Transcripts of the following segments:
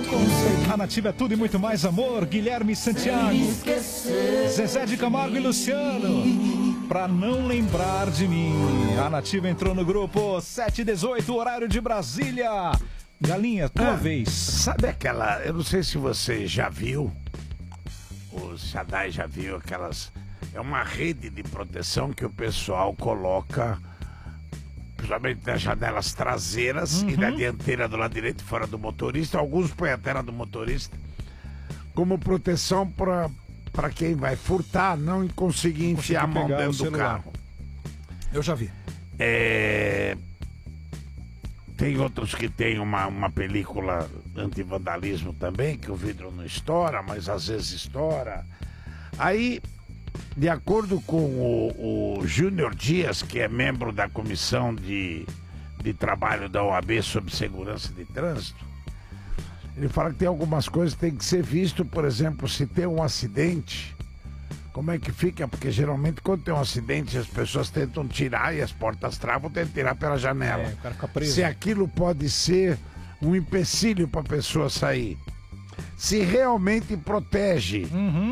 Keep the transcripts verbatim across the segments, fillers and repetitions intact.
A Nativa é tudo e muito mais amor. Guilherme Santiago, Zezé de Camargo e Luciano. Pra não lembrar de mim. A Nativa entrou no grupo sete e dezoito, horário de Brasília. Galinha, tua ah, vez. Sabe aquela... Eu não sei se você já viu. O Sadai já viu aquelas... É uma rede de proteção que o pessoal coloca... Principalmente nas janelas traseiras, uhum, e na dianteira do lado direito, fora do motorista. Alguns põem a tela do motorista como proteção para quem vai furtar não conseguir enfiar a mão dentro do carro. Eu já vi. É... Tem outros que tem uma, uma película anti-vandalismo também, que o vidro não estoura, mas às vezes estoura. Aí... De acordo com o, o Júnior Dias, que é membro da Comissão de, de Trabalho da O A B sobre Segurança de Trânsito, ele fala que tem algumas coisas que tem que ser visto, por exemplo, se tem um acidente, como é que fica? Porque geralmente quando tem um acidente as pessoas tentam tirar e as portas travam, tentam tirar pela janela. É, o cara fica preso. Se aquilo pode ser um empecilho para a pessoa sair. Se realmente protege... Uhum.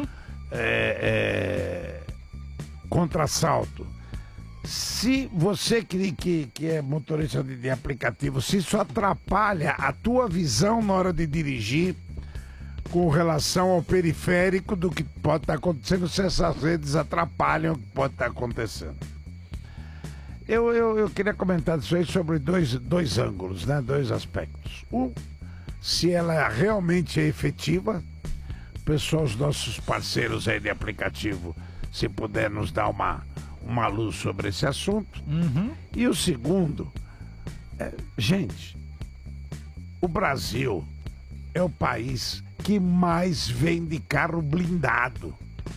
É, é, contra assalto. Se você que, que, que é motorista de, de aplicativo, se isso atrapalha a tua visão na hora de dirigir com relação ao periférico do que pode estar acontecendo, se essas redes atrapalham o que pode estar acontecendo. Eu, eu, eu queria comentar isso aí sobre dois, dois ângulos, né? Dois aspectos. Um, se ela realmente é efetiva. Pessoal, os nossos parceiros aí de aplicativo, se puder nos dar uma, uma luz sobre esse assunto. Uhum. E o segundo, é, gente, o Brasil é o país que mais vende carro blindado.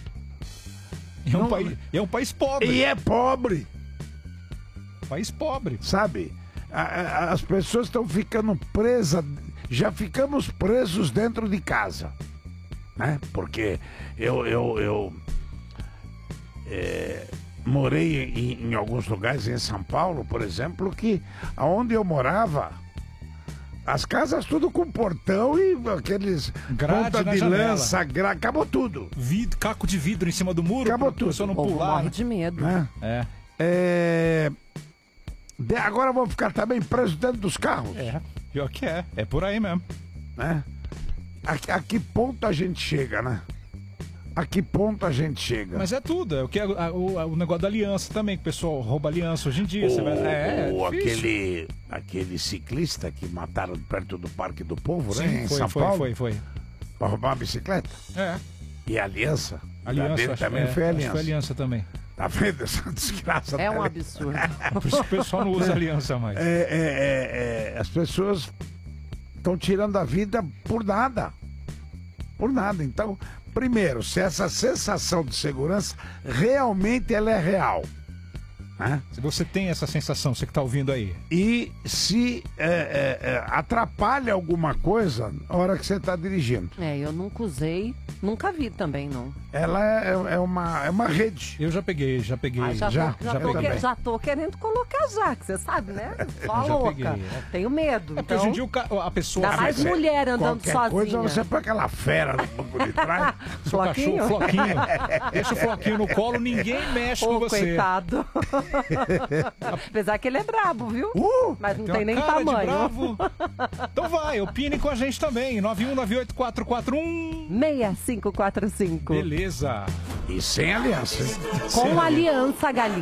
É um, Não, país, é um país pobre. E é pobre. País pobre. Sabe, a, a, as pessoas estão ficando presas, já ficamos presos dentro de casa. Né? Porque eu, eu, eu é, morei em, em alguns lugares em São Paulo, por exemplo, que aonde eu morava, as casas tudo com portão e aqueles grade ponta na de janela. lança, gra... acabou tudo. Vid... Caco de vidro em cima do muro, acabou tudo. Só não Pô, pular. morre de medo. Né? É. É... De... Agora vão ficar também presos dentro dos carros. É, pior que é. É por aí mesmo. Né? A, a que ponto a gente chega, né? A que ponto a gente chega? Mas é tudo, é o, que é, o, o negócio da aliança também, que o pessoal rouba aliança hoje em dia. O, você vai, é, o, é aquele, aquele ciclista que mataram perto do Parque do Povo, Sim, né? Em foi, São foi, Paulo. foi, foi. Pra roubar uma bicicleta. É. E a aliança. Aliança, a dele acho, também é, foi aliança. foi aliança também. Tá vendo essa desgraça? É um tá absurdo. Por isso que o pessoal não usa aliança mais. É, é, é, é, as pessoas estão tirando a vida por nada. Por nada. Então, primeiro, se essa sensação de segurança realmente ela é real. Né? Se você tem essa sensação, você que está ouvindo aí. E se é, é, é, atrapalha alguma coisa na hora que você está dirigindo. É, eu nunca usei, nunca vi também, não. Ela é, é, uma, é uma rede. Eu já peguei, já peguei. Ah, já, já, tô, já, já tô, peguei. que, já tô querendo colocar já, que você sabe, né? Só a Já louca. peguei, é. Tenho medo. É porque Então, hoje em dia o ca- a pessoa... Ainda mais você- mulher andando Qualquer sozinha. coisa você põe aquela fera no banco de trás. seu Floquinho? cachorro, floquinho. Deixa o floquinho no colo, ninguém mexe Ô, com você. coitado. Apesar que ele é brabo, viu? Uh! Mas não Tem tem, uma nem cara de tamanho. bravo. Então vai, opine com a gente também. nove um nove oito quatro quatro um. seis cinco quatro cinco. Beleza. E sem aliança, hein? Com aliança, galinha.